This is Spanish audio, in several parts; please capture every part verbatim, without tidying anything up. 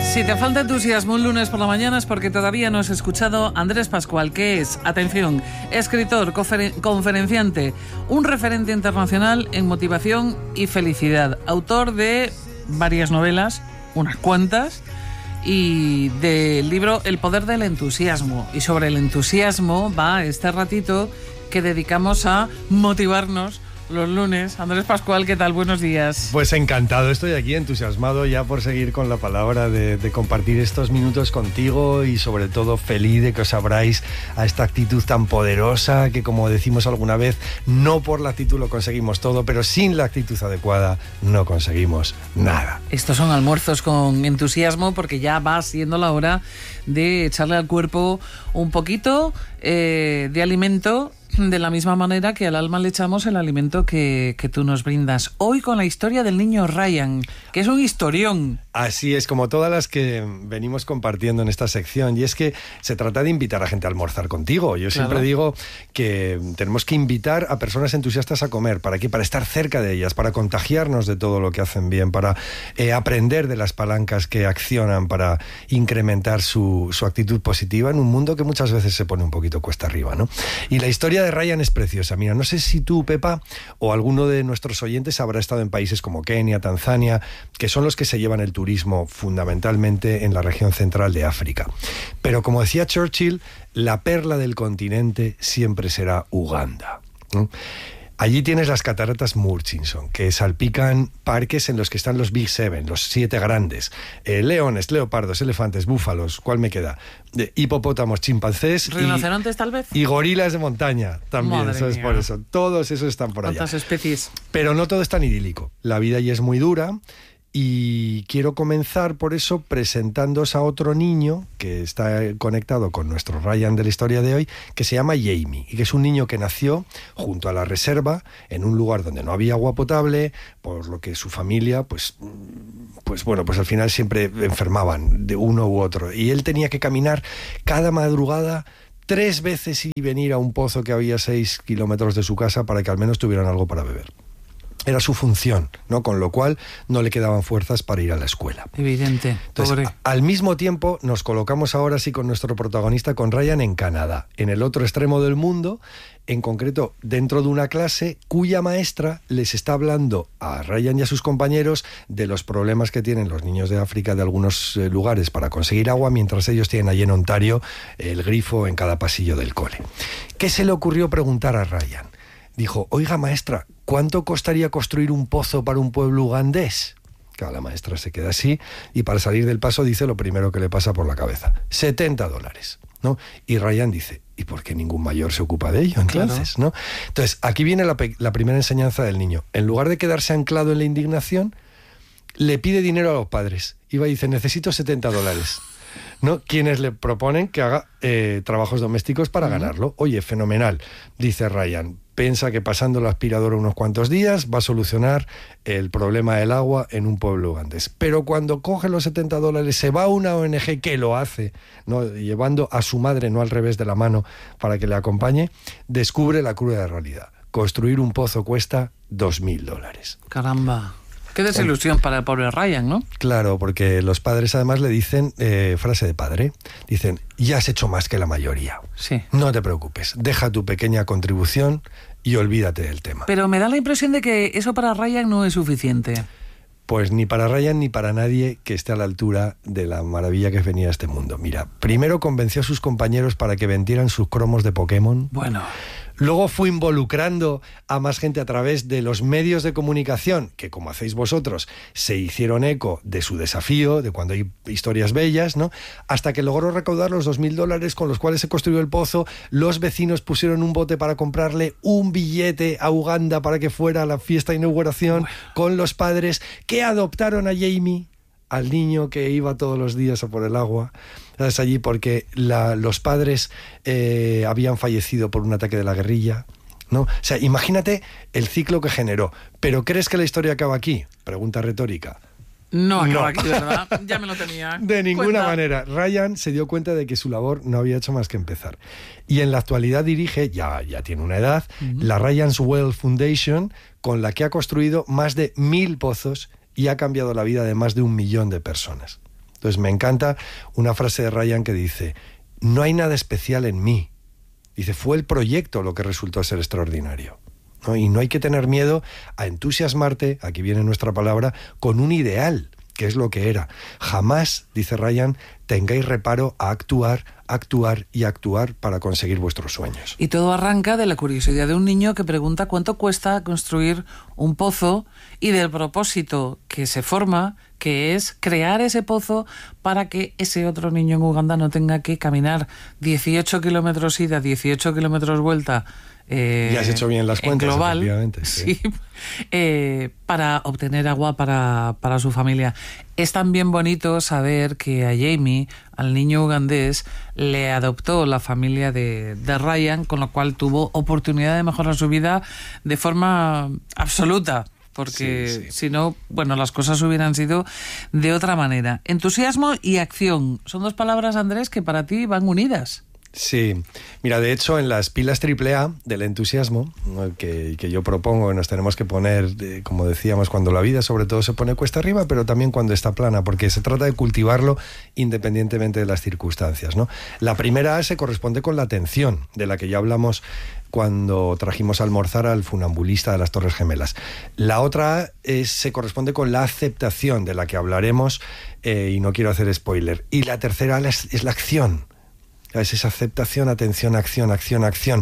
Si te falta entusiasmo un lunes por la mañana es porque todavía no has escuchado a Andrés Pascual, que es, atención, escritor, conferen- conferenciante, un referente internacional en motivación y felicidad, autor de varias novelas, unas cuantas, y del libro El poder del entusiasmo. Y sobre el entusiasmo va este ratito que dedicamos a motivarnos los lunes. Andrés Pascual, ¿qué tal? Buenos días. Pues encantado, estoy aquí entusiasmado ya por seguir con la palabra, de, de compartir estos minutos contigo y sobre todo feliz de que os abráis a esta actitud tan poderosa que, como decimos alguna vez, no por la actitud lo conseguimos todo, pero sin la actitud adecuada no conseguimos nada. Estos son almuerzos con entusiasmo porque ya va siendo la hora de echarle al cuerpo un poquito eh, de alimento, de la misma manera que al alma le echamos el alimento que, que tú nos brindas. Hoy con la historia del niño Ryan, que es un historión. Así es, como todas las que venimos compartiendo en esta sección, y es que se trata de invitar a gente a almorzar contigo. Yo claro. siempre digo que tenemos que invitar a personas entusiastas a comer. ¿Para qué? Para estar cerca de ellas, para contagiarnos de todo lo que hacen bien, para eh, aprender de las palancas que accionan para incrementar su, su actitud positiva en un mundo que muchas veces se pone un poquito cuesta arriba, ¿no? Y la historia de Ryan es preciosa. Mira, no sé si tú, Pepa, o alguno de nuestros oyentes habrá estado en países como Kenia, Tanzania, que son los que se llevan el turismo fundamentalmente en la región central de África. Pero como decía Churchill, la perla del continente siempre será Uganda. ¿Mm? Allí tienes las cataratas Murchison, que salpican parques en los que están los Big Seven, los siete grandes. Eh, leones, leopardos, elefantes, búfalos, ¿cuál me queda? De hipopótamos, chimpancés... ¿Rinocerontes, y, tal vez? Y gorilas de montaña también, Madre eso es mía. por eso. Todos esos están por allá. ¿Cuántas especies? Pero no todo es tan idílico. La vida allí es muy dura. Y quiero comenzar por eso presentándoos a otro niño que está conectado con nuestro Ryan de la historia de hoy, que se llama Jamie, y que es un niño que nació junto a la reserva en un lugar donde no había agua potable, por lo que su familia, pues, pues bueno, pues al final siempre enfermaban de uno u otro, y él tenía que caminar cada madrugada tres veces y venir a un pozo que había seis kilómetros de su casa para que al menos tuvieran algo para beber. Era su función, ¿no? Con lo cual no le quedaban fuerzas para ir a la escuela. Evidente, Entonces, pobre. A, al mismo tiempo nos colocamos ahora sí con nuestro protagonista, con Ryan, en Canadá, en el otro extremo del mundo, en concreto dentro de una clase cuya maestra les está hablando a Ryan y a sus compañeros de los problemas que tienen los niños de África de algunos eh, lugares para conseguir agua, mientras ellos tienen allí en Ontario el grifo en cada pasillo del cole. ¿Qué se le ocurrió preguntar a Ryan? Dijo, oiga maestra, ¿cuánto costaría construir un pozo para un pueblo ugandés? Claro, la maestra se queda así y para salir del paso dice lo primero que le pasa por la cabeza, setenta dólares, ¿no? Y Ryan dice, ¿y por qué ningún mayor se ocupa de ello entonces? Claro. ¿No? Entonces, aquí viene la, la primera enseñanza del niño. En lugar de quedarse anclado en la indignación, le pide dinero a los padres. Y va y dice, necesito setenta dólares. ¿No? Quienes le proponen que haga eh, trabajos domésticos para uh-huh. ganarlo. Oye, fenomenal, dice Ryan. Piensa que pasando la aspiradora unos cuantos días va a solucionar el problema del agua en un pueblo ugandés. Pero cuando coge los setenta dólares, se va a una O N G que lo hace, ¿no? Llevando a su madre, no al revés de la mano, para que le acompañe, descubre la cruda realidad. Construir un pozo cuesta dos mil dólares. Caramba. Qué desilusión para el pobre Ryan, ¿no? Claro, porque los padres además le dicen, eh, frase de padre, dicen, ya has hecho más que la mayoría. Sí. No te preocupes, deja tu pequeña contribución y olvídate del tema. Pero me da la impresión de que eso para Ryan no es suficiente. Pues ni para Ryan ni para nadie que esté a la altura de la maravilla que venía a este mundo. Mira, primero convenció a sus compañeros para que vendieran sus cromos de Pokémon. Bueno. Luego fue involucrando a más gente a través de los medios de comunicación, que como hacéis vosotros, se hicieron eco de su desafío, de cuando hay historias bellas, ¿no? Hasta que logró recaudar los dos mil dólares con los cuales se construyó el pozo. Los vecinos pusieron un bote para comprarle un billete a Uganda para que fuera a la fiesta de inauguración bueno. con los padres que adoptaron a Jamie, al niño que iba todos los días a por el agua. ¿Sabes? Allí porque la, los padres eh, habían fallecido por un ataque de la guerrilla, ¿no? O sea, imagínate el ciclo que generó. ¿Pero crees que la historia acaba aquí? Pregunta retórica. No acaba no. aquí, ¿verdad? Ya me lo tenía. De ninguna Cuenta. manera. Ryan se dio cuenta de que su labor no había hecho más que empezar. Y en la actualidad dirige, ya, ya tiene una edad, uh-huh. la Ryan's Well Foundation, con la que ha construido más de mil pozos y ha cambiado la vida de más de un millón de personas. Entonces me encanta una frase de Ryan que dice: no hay nada especial en mí. Dice, fue el proyecto lo que resultó ser extraordinario, ¿no? Y no hay que tener miedo a entusiasmarte, aquí viene nuestra palabra, con un ideal, que es lo que era. Jamás, dice Ryan, tengáis reparo a actuar, actuar y actuar para conseguir vuestros sueños. Y todo arranca de la curiosidad de un niño que pregunta cuánto cuesta construir un pozo y del propósito que se forma, que es crear ese pozo para que ese otro niño en Uganda no tenga que caminar dieciocho kilómetros ida, dieciocho kilómetros vuelta. Eh, ya has hecho bien las cuentas, global, efectivamente. Sí. Sí, eh, para obtener agua para, para su familia. Es también bonito saber que a Jamie, al niño ugandés, le adoptó la familia de, de Ryan, con lo cual tuvo oportunidad de mejorar su vida de forma absoluta. Porque sí, sí. si no, bueno, las cosas hubieran sido de otra manera. Entusiasmo y acción son dos palabras, Andrés, que para ti van unidas. Sí, mira, de hecho en las pilas triple A del entusiasmo, ¿no? que, que yo propongo que nos tenemos que poner, eh, como decíamos, cuando la vida sobre todo se pone cuesta arriba, pero también cuando está plana, porque se trata de cultivarlo independientemente de las circunstancias, ¿no? La primera A se corresponde con la atención, de la que ya hablamos cuando trajimos a almorzar al funambulista de las Torres Gemelas. La otra A es, se corresponde con la aceptación, de la que hablaremos, eh, y no quiero hacer spoiler. Y la tercera A es, es la acción. Es esa aceptación, atención, acción, acción, acción.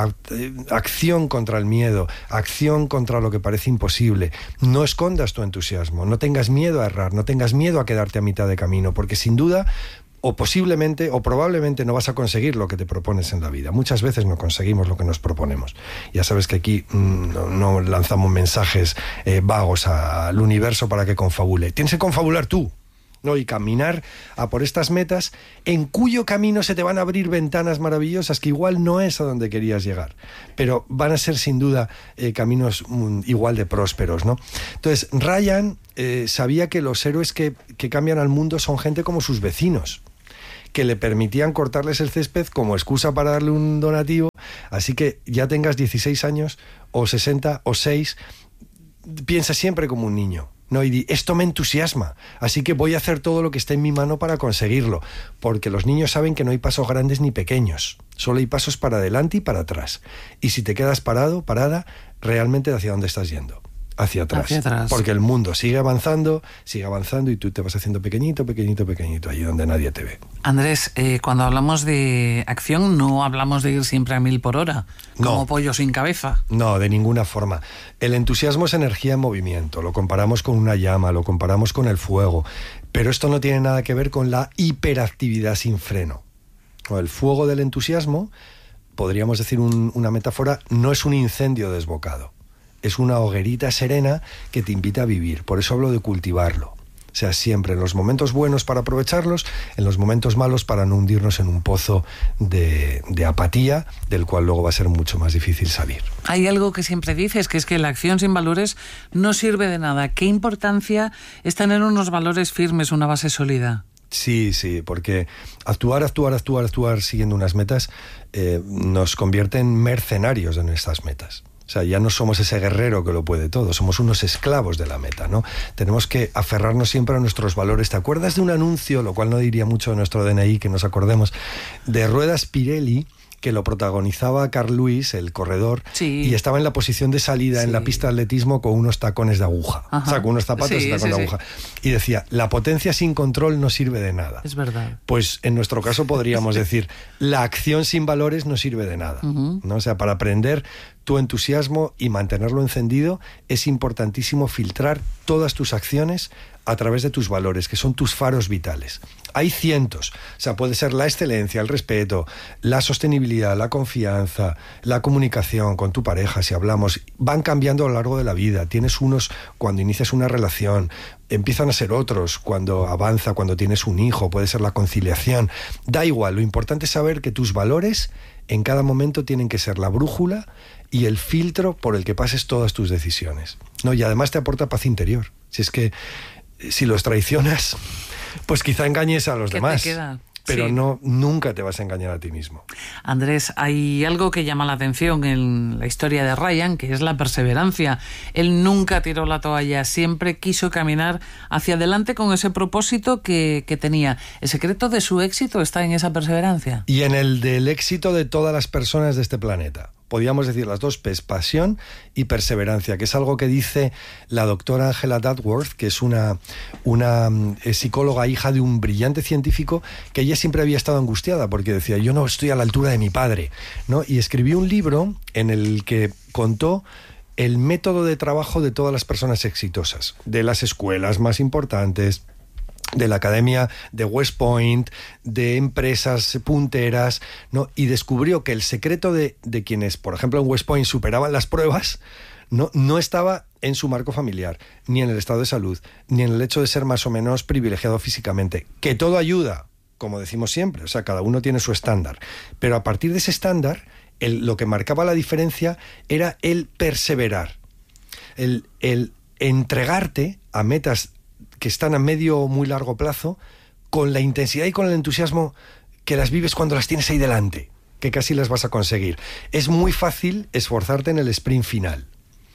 Acción contra el miedo, acción contra lo que parece imposible. No escondas tu entusiasmo, no tengas miedo a errar, no tengas miedo a quedarte a mitad de camino, porque sin duda, o posiblemente, o probablemente no vas a conseguir lo que te propones en la vida. Muchas veces no conseguimos lo que nos proponemos. Ya sabes que aquí mmm, no, no lanzamos mensajes eh, vagos al universo para que confabule. Tienes que confabular tú, ¿no? Y caminar a por estas metas, en cuyo camino se te van a abrir ventanas maravillosas que igual no es a donde querías llegar, pero van a ser sin duda eh, caminos um, igual de prósperos, ¿no? Entonces Ryan eh, sabía que los héroes que, que cambian al mundo son gente como sus vecinos, que le permitían cortarles el césped como excusa para darle un donativo. Así que ya tengas dieciséis años o sesenta o seis, piensa siempre como un niño, ¿no? Y di, esto me entusiasma, así que voy a hacer todo lo que esté en mi mano para conseguirlo, porque los niños saben que no hay pasos grandes ni pequeños, solo hay pasos para adelante y para atrás. Y si te quedas parado, parada, realmente ¿hacia dónde estás yendo? Hacia atrás. Hacia atrás. Porque el mundo sigue avanzando, sigue avanzando y tú te vas haciendo pequeñito, pequeñito, pequeñito, allí donde nadie te ve. Andrés, eh, cuando hablamos de acción no hablamos de ir siempre a mil por hora, como no. pollo sin cabeza. No, de ninguna forma. El entusiasmo es energía en movimiento, lo comparamos con una llama, lo comparamos con el fuego, pero esto no tiene nada que ver con la hiperactividad sin freno. El fuego del entusiasmo, podríamos decir un, una metáfora, no es un incendio desbocado. Es una hoguerita serena que te invita a vivir. Por eso hablo de cultivarlo. O sea, siempre en los momentos buenos para aprovecharlos, en los momentos malos para no hundirnos en un pozo de, de apatía, del cual luego va a ser mucho más difícil salir. Hay algo que siempre dices, que es que la acción sin valores no sirve de nada. ¿Qué importancia es tener unos valores firmes, una base sólida? Sí, sí, porque actuar, actuar, actuar, actuar siguiendo unas metas eh, nos convierte en mercenarios en estas metas. O sea, ya no somos ese guerrero que lo puede todo, somos unos esclavos de la meta, ¿no? Tenemos que aferrarnos siempre a nuestros valores. ¿Te acuerdas de un anuncio, lo cual no diría mucho de nuestro D N I, que nos acordemos, de ruedas Pirelli, que lo protagonizaba Carl Lewis, el corredor, sí. y estaba en la posición de salida sí. en la pista de atletismo con unos tacones de aguja, Ajá. o sea, con unos zapatos sí, y tacón sí, de aguja. Sí. Y decía, la potencia sin control no sirve de nada. Es verdad. Pues en nuestro caso podríamos decir, la acción sin valores no sirve de nada, uh-huh. ¿no? O sea, para aprender tu entusiasmo y mantenerlo encendido, es importantísimo filtrar todas tus acciones a través de tus valores, que son tus faros vitales. Hay cientos, o sea, puede ser la excelencia, el respeto, la sostenibilidad, la confianza, la comunicación con tu pareja, si hablamos, van cambiando a lo largo de la vida. Tienes unos cuando inicias una relación, empiezan a ser otros cuando avanza, cuando tienes un hijo, puede ser la conciliación. Da igual, lo importante es saber que tus valores en cada momento tienen que ser la brújula y el filtro por el que pases todas tus decisiones, ¿no? Y además te aporta paz interior. Si es que si los traicionas, pues quizá engañes a los ¿Qué demás. te queda? pero sí. no, nunca te vas a engañar a ti mismo. Andrés, hay algo que llama la atención en la historia de Ryan, que es la perseverancia. Él nunca tiró la toalla, siempre quiso caminar hacia adelante con ese propósito que, que tenía. ¿El secreto de su éxito está en esa perseverancia? Y en el del éxito de todas las personas de este planeta. Podríamos decir las dos P's, pasión y perseverancia, que es algo que dice la doctora Angela Duckworth, que es una, una eh, psicóloga hija de un brillante científico, que ella siempre había estado angustiada porque decía, yo no estoy a la altura de mi padre, ¿no? Y escribió un libro en el que contó el método de trabajo de todas las personas exitosas, de las escuelas más importantes, de la academia de West Point, de empresas punteras, ¿no? Y descubrió que el secreto de, de quienes, por ejemplo, en West Point superaban las pruebas, no, no estaba en su marco familiar, ni en el estado de salud, ni en el hecho de ser más o menos privilegiado físicamente, que todo ayuda, como decimos siempre, o sea, cada uno tiene su estándar, pero a partir de ese estándar, el, lo que marcaba la diferencia era el perseverar, el, el entregarte a metas que están a medio o muy largo plazo, con la intensidad y con el entusiasmo que las vives cuando las tienes ahí delante, que casi las vas a conseguir. Es muy fácil esforzarte en el sprint final.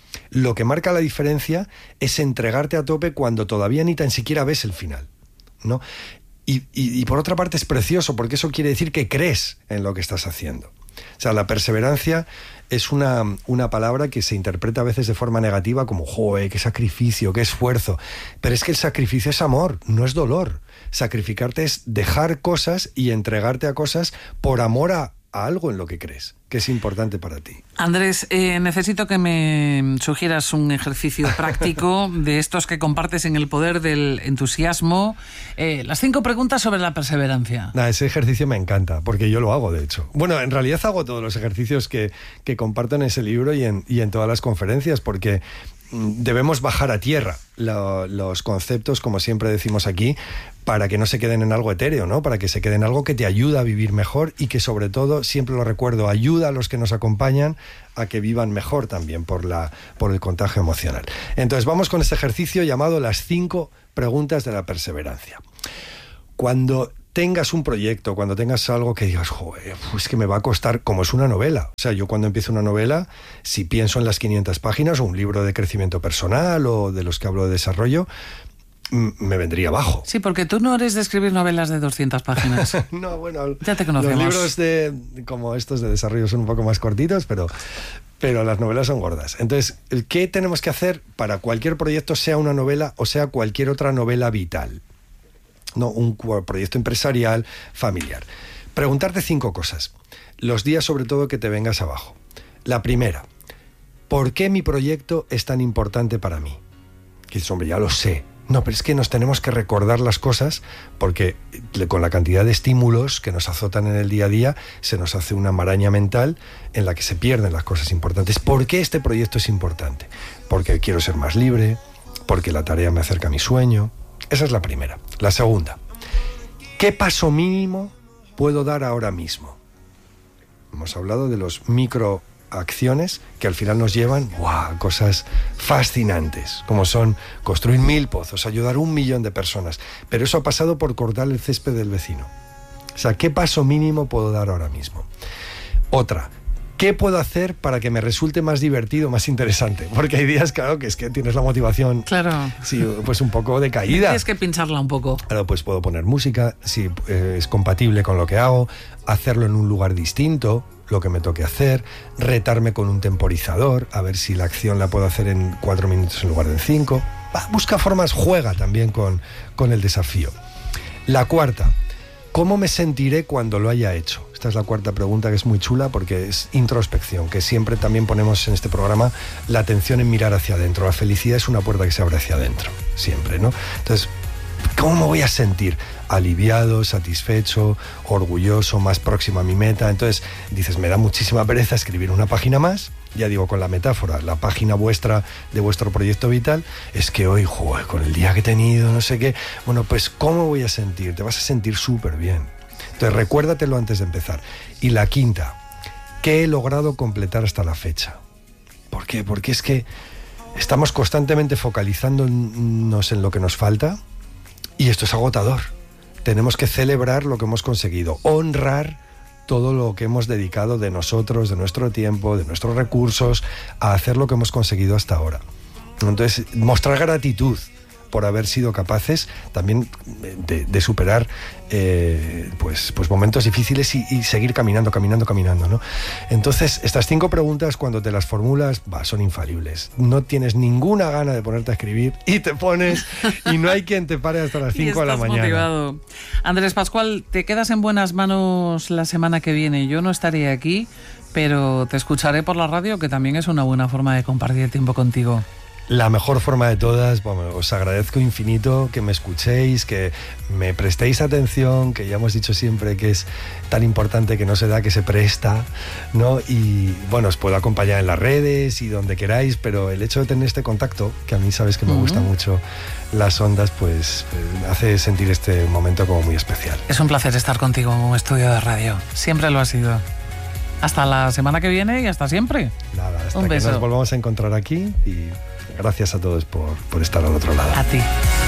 Lo que marca la diferencia es entregarte a tope cuando todavía ni tan siquiera ves el final, ¿no? Y, y, y por otra parte es precioso, porque eso quiere decir que crees en lo que estás haciendo. O sea, la perseverancia es una, una palabra que se interpreta a veces de forma negativa como, joder, qué sacrificio, qué esfuerzo. Pero es que el sacrificio es amor, no es dolor. Sacrificarte es dejar cosas y entregarte a cosas por amor a, a algo en lo que crees, que es importante para ti. Andrés, eh, necesito que me sugieras un ejercicio práctico de estos que compartes en El Poder del Entusiasmo. Eh, las cinco preguntas sobre la perseverancia. Nah, ese ejercicio me encanta, porque yo lo hago, de hecho. Bueno, en realidad hago todos los ejercicios que, que comparto en ese libro y en, y en todas las conferencias, porque debemos bajar a tierra lo, los conceptos, como siempre decimos aquí, para que no se queden en algo etéreo, ¿no? Para que se queden en algo que te ayuda a vivir mejor y que, sobre todo, siempre lo recuerdo, ayuda a los que nos acompañan a que vivan mejor también por, la, por el contagio emocional. Entonces vamos con este ejercicio llamado las cinco preguntas de la perseverancia. Cuando tengas un proyecto, cuando tengas algo que digas, joder, pues que me va a costar, como es una novela. O sea, yo cuando empiezo una novela, si pienso en las quinientas páginas o un libro de crecimiento personal o de los que hablo de desarrollo, me vendría abajo. Sí, porque tú no eres de escribir novelas de doscientas páginas. No, bueno, ya te conocemos. Los libros de, como estos de desarrollo son un poco más cortitos, pero, pero las novelas son gordas. Entonces, ¿qué tenemos que hacer para cualquier proyecto, sea una novela o sea cualquier otra novela vital? No, un proyecto empresarial, familiar. Preguntarte cinco cosas. Los días, sobre todo, que te vengas abajo. La primera, ¿por qué mi proyecto es tan importante para mí? Que dices, hombre, ya lo sé. No, pero es que nos tenemos que recordar las cosas porque con la cantidad de estímulos que nos azotan en el día a día se nos hace una maraña mental en la que se pierden las cosas importantes. ¿Por qué este proyecto es importante? Porque quiero ser más libre, porque la tarea me acerca a mi sueño. Esa es la primera. La segunda, ¿qué paso mínimo puedo dar ahora mismo? Hemos hablado de los microacciones que al final nos llevan ¡wow! A cosas fascinantes, como son construir mil pozos, ayudar a un millón de personas. Pero eso ha pasado por cortar el césped del vecino. O sea, ¿qué paso mínimo puedo dar ahora mismo? Otra, ¿qué puedo hacer para que me resulte más divertido, más interesante? Porque hay días, claro, que es que tienes la motivación, claro, sí, pues un poco decaída. Tienes que pincharla un poco. Claro, pues puedo poner música, si eh, es compatible con lo que hago, hacerlo en un lugar distinto, lo que me toque hacer, retarme con un temporizador, a ver si la acción la puedo hacer en cuatro minutos en lugar de en cinco. Va, busca formas, juega también con, con el desafío. La cuarta, ¿cómo me sentiré cuando lo haya hecho? Esta es la cuarta pregunta, que es muy chula porque es introspección, que siempre también ponemos en este programa la atención en mirar hacia adentro. La felicidad es una puerta que se abre hacia adentro, siempre, ¿no? Entonces, ¿cómo me voy a sentir? Aliviado, satisfecho, orgulloso, más próximo a mi meta. Entonces, dices, me da muchísima pereza escribir una página más. Ya digo, con la metáfora, la página vuestra de vuestro proyecto vital, es que hoy, joder, con el día que he tenido, no sé qué, bueno, pues ¿cómo voy a sentir? Te vas a sentir súper bien. Entonces, recuérdatelo antes de empezar. Y la quinta, ¿qué he logrado completar hasta la fecha? ¿Por qué? Porque es que estamos constantemente focalizándonos en lo que nos falta y esto es agotador. tenemos que celebrar lo que hemos conseguido, honrar todo lo que hemos dedicado de nosotros, de nuestro tiempo, de nuestros recursos, a hacer lo que hemos conseguido hasta ahora. Entonces, mostrar gratitud por haber sido capaces también de, de superar eh, pues, pues momentos difíciles y, y seguir caminando, caminando, caminando, ¿no? Entonces, estas cinco preguntas, cuando te las formulas, bah, son infalibles. No tienes ninguna gana de ponerte a escribir y te pones, y no hay quien te pare hasta las cinco de la mañana. Motivado. Andrés Pascual, te quedas en buenas manos la semana que viene. Yo no estaré aquí, pero te escucharé por la radio, que también es una buena forma de compartir tiempo contigo. La mejor forma de todas, bueno, os agradezco infinito que me escuchéis, que me prestéis atención, que ya hemos dicho siempre que es tan importante que no se da, que se presta, ¿no? Y bueno, os puedo acompañar en las redes y donde queráis, pero el hecho de tener este contacto, que a mí sabes que me uh-huh. gusta mucho las ondas, pues me hace sentir este momento como muy especial. Es un placer estar contigo en un estudio de radio, siempre lo ha sido. Hasta la semana que viene y hasta siempre. Nada, hasta un que beso. Nos volvamos a encontrar aquí y gracias a todos por, por estar al otro lado. A ti.